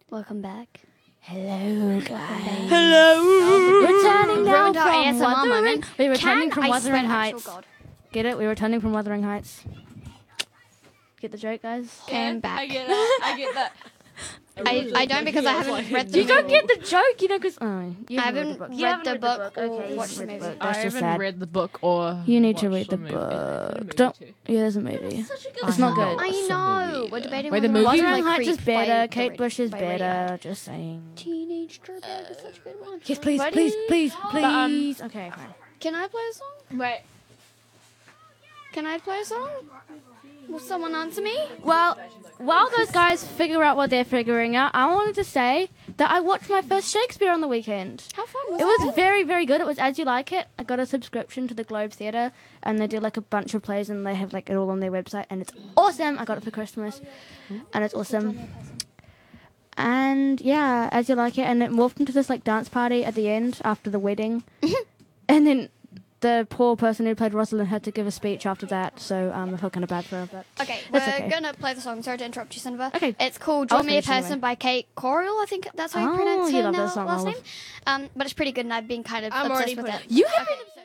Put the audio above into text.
Welcome back. Hello, guys. Hello. Returning now Ruined our from ASMR Wuthering. moment. We're returning from I Wuthering swear, actual Heights. God. Get it? We're returning from Wuthering Heights. Get the joke, guys? Came back. I get that. I get that. I don't because I haven't read the You don't get the joke, you know, because I haven't read the book or Okay, watched the read movie. I That's just haven't sad. read the book or. You need to read watched the movie. There's a book. movie Don't. too. Yeah, there's a movie. It's not good. I know. We're debating Wait, the whether or not movie? to, Wuthering like, Heights is creep by better. the Kate Red- Bush is by better. Radiohead. Just saying. Teenage Dirtbag is such a good one. Yes, please, Buddy? please, please, um, please. Okay, fine. Can I play a song? Wait. Can I play a song? Will someone answer me? Well, while those guys figure out what they're figuring out, I wanted to say that I watched my first Shakespeare on the weekend. How fun was It was good? very, very good. It was As You Like It. I got a subscription to the Globe Theatre, and they do like a bunch of plays, and they have like it all on their website, and it's awesome. I got it for Christmas, and it's awesome. And yeah, As You Like It, and it morphed into this like dance party at the end after the wedding, and then the poor person who played Rosalind had to give a speech after that, so I felt kind of bad for her. But Okay, we're That's okay. gonna play the song. Sorry to interrupt you, Cineva. Okay. It's called I'll Draw Me a finish anyway. Person by Kate Coriel. I think that's how you Oh, pronounce you her love that song, last Olive. name. But it's pretty good, and I've been kind of I'm already obsessed with put it. you have been